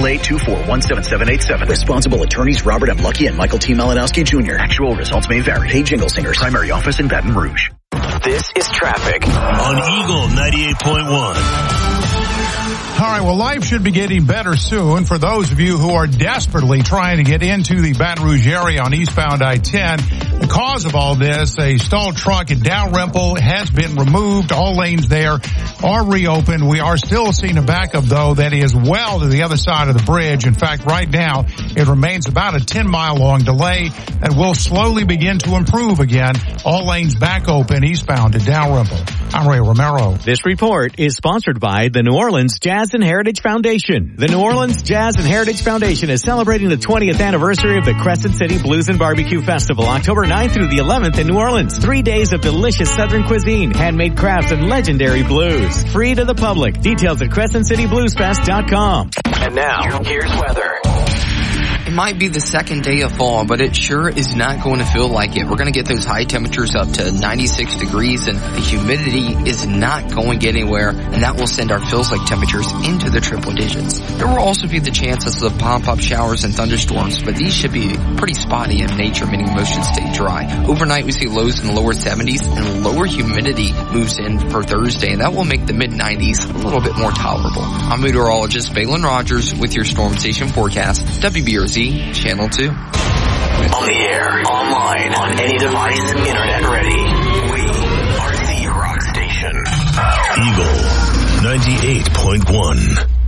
888-241-7787. Responsible attorneys Robert M. Lucky and Michael T. Malinowski Jr. Actual results may vary. Hey, Jingle Singers. Primary office in Baton Rouge. This is traffic on Eagle 98.1. All right, well, life should be getting better soon for those of you who are desperately trying to get into the Baton Rouge area on eastbound I-10. The cause of all this, a stalled truck at Dalrymple has been removed. All lanes there are reopened. We are still seeing a backup, though, that is well to the other side of the bridge. In fact, right now, it remains about a 10-mile-long delay and will slowly begin to improve again. All lanes back open eastbound to Dalrymple. I'm Ray Romero. This report is sponsored by the New Orleans Jazz and Heritage Foundation. The New Orleans Jazz and Heritage Foundation is celebrating the 20th anniversary of the Crescent City Blues and Barbecue Festival, October 9th through the 11th in New Orleans. 3 days of delicious Southern cuisine, handmade crafts, and legendary blues. Free to the public. Details at CrescentCityBluesFest.com. And now, here's weather. It might be the second day of fall, but it sure is not going to feel like it. We're going to get those high temperatures up to 96 degrees, and the humidity is not going to get anywhere, and that will send our feels-like temperatures into the triple digits. There will also be the chances of pop-up showers and thunderstorms, but these should be pretty spotty in nature, meaning most should stay dry. Overnight, we see lows in the lower 70s, and lower humidity moves in for Thursday, and that will make the mid-90s a little bit more tolerable. I'm meteorologist Balin Rogers with your Storm Station forecast, WBRZ Channel 2. On the air, online, on any device, internet ready. We are the rock station. Eagle 98.1.